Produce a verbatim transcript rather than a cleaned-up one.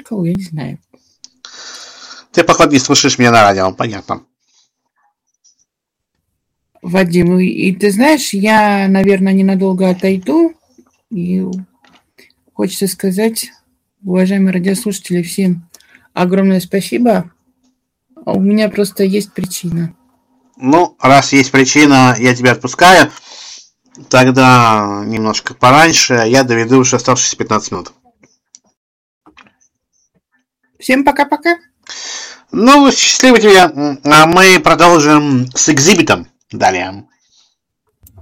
зеркалу, я не знаю. Ты, походу, не слушаешь меня на радио, понятно. Вадим, и, и ты знаешь, я, наверное, ненадолго отойду. И хочется сказать, уважаемые радиослушатели, всем огромное спасибо. У меня просто есть причина. Ну, раз есть причина, я тебя отпускаю. Тогда немножко пораньше. Я доведу уже оставшиеся пятнадцать минут. Всем пока-пока. Ну, счастливо тебе. А мы продолжим с экзибитом далее.